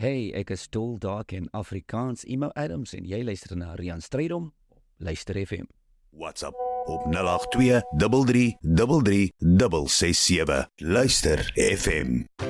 Hey, ek is Tol Dark en Afrikaans Imo Adams en jy luister na Rian Strydom op Luister FM. WhatsApp op 082 33 33 667. Luister FM.